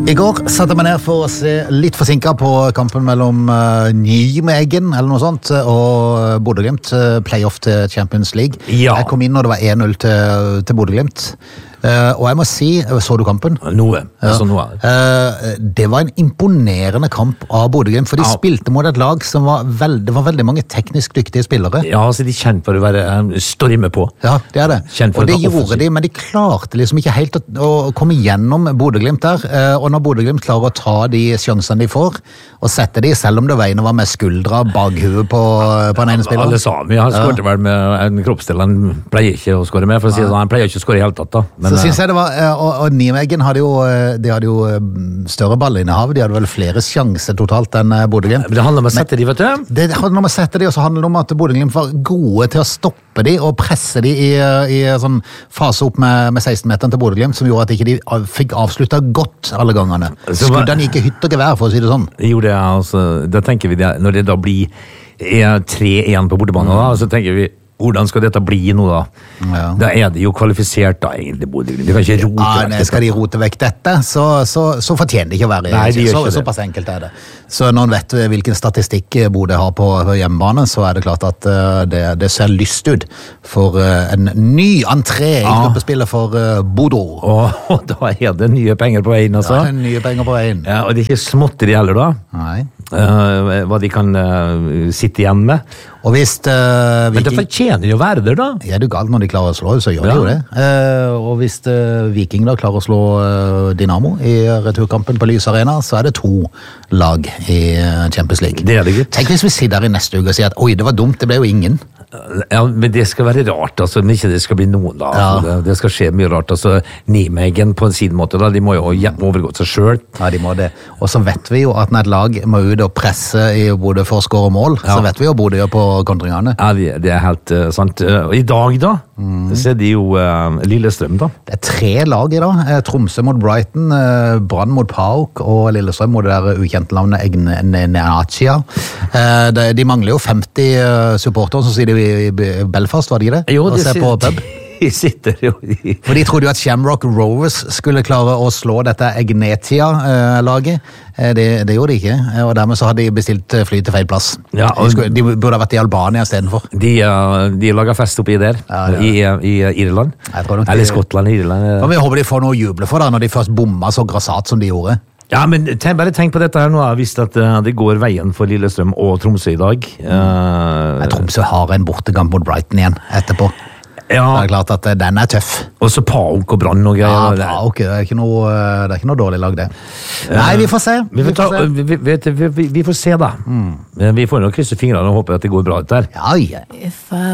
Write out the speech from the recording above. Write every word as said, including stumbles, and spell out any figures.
I går satte jeg meg ned for å se litt forsinket på kampen mellom uh, Nijmegen eller noe sånt, og Bodø-Glimt, uh, playoff til Champions League. Ja. Jeg kom inn når det var en null til, til Bodø-Glimt. Uh, og jeg må si, så du kampen? Noe, Ja. altså noe. Uh, det var en imponerende kamp av Bodø-Glimt, for de Ja. spilte mot et lag som var veld, det var veldig mange teknisk dyktige spillere. Ja, altså de kjent for å være um, storme på. Ja, det er det. Kjent for Og det å ta gjorde offensiv. de, men de klarte liksom ikke helt å, å komme gjennom Bodø-Glimt der. Eh, Og når Bodø-Glimt klarer å ta de sjansene de får, og sette de, selv om det var en var med skuldra bak huet på, på den ene spilleren. Alle Sami har skåret vel med en kroppsdel han pleier ikke å skåre med, for å si det sånn. Han pleier ikke å skåre i hele tatt da. Men, Så synes jeg det var, eh, og, og Nijmegen hadde jo, eh, de hadde jo eh, større ballinnehav, de hadde vel flere sjanser totalt enn eh, Bodø-Glimt. men det handler om å sette de, vet du. Det handler om å sette de, og så handler det om at Bodø-Glimt var gode til å stoppe de og presse de i, i sånn fase opp med, med seksten-meteren til Bodø-Glimt, som gjorde at ikke de av- fikk avsluttet godt alle gangene. Så hva- Skuddene gikk i hytt og gevær, for å si det sånn. Jo, det er altså, da tenker vi det, når det da blir tre én på bortebane, da, så tenker vi, hvordan skal dette bli nå da? Ja. Da er det jo kvalifisert da, egentlig, Bodø-Glimt. De kan ikke rote Ja, vekk nei, dette. skal de rote vekk dette, så, så, så fortjener de ikke å være i. Nei, de gjør så, ikke det. Såpass enkelt er det. Så når man vet hvilken statistikk Bodø har på, på hjemmebane, så er det klart at uh, det, det ser lyst ut for uh, en ny entré i Ja. gruppespillet for uh, Bodø. Og, og da er det nye penger på veien, altså. Ja, nye penger på veien. Ja, og det er ikke småtteri heller da. Nei. Eh, hva de kan eh, sitte igjen med. Og hvis uh, Men det Viking... fortjener jo å være der da. Ja, det er galt når de klarer å slå, så gjør de Ja. jo det. Eh, og hvis uh, Viking da klarer å slå uh, Dynamo i returkampen på Lys Arena, så er det to lag i uh, Champions League. Det er det, gutt. Tenk hvis vi sitter her i neste uke og sier at oi, det var dumt, det ble jo ingen. Ja, men det skal være rart, altså, men ikke det skal bli noen da. Ja. Altså, det, det skal skje mye rart, altså, Nijmegen på en sin måte da, de må jo ha overgå seg selv. Ja, de må det. Og så vet vi jo at når et lag må ut og presse i Bodø for å skåre mål, Ja. så vet vi jo Bodø gjør på kontringene. Ja, det, det er helt eh, sant. Eh, og i dag da, så er det jo uh, Lillestrøm da. Det er tre lag i dag. Eh, Tromsø mot Brighton, eh, Brann mot PAOK og Lillestrøm mot det der ukjente navnet Egneatia. Eh, det- de mangler jo femti eh, supportere, så sier de i i Belfast, var det ikke det? Jo, Og de ser på sitter, pub. de sitter jo i... For de trodde jo at Shamrock Rovers skulle klare å slå dette Egnetia-laget. Eh, Det, det gjorde de ikke, eh, og dermed så hadde de bestilt eh, fly til feil plass. Ja, og- de, skulle, de burde ha vært i Albania i stedet for. De, uh, de lager fest oppi der, Ja, det er i, uh, i uh, Irland. Jeg tror nok de- Eller Skottland, Irland. uh. Og vi håper de får noe å juble for da, når de først bomma så grassat som de gjorde. Ja, men tenk, bare tenk på dette her nå, hvis at uh, det går veien for Lillestrøm og Tromsø i dag. Uh, Jeg tror Tromsø har en bortekamp mot Brighton igjen etterpå. Det ja, er klart at eh, den er tøff. og så PAOK og Brann og Ja, greier. bra, ok, det er ikke noe, eh, det er ikke noe dårlig lag det. Nei, vi får se. Vi får, ta, vi, vi, vet du, vi, vi, vi får se da. Vi får nok krysse fingrene og håpe at det går bra ut der. Ja, ja. If I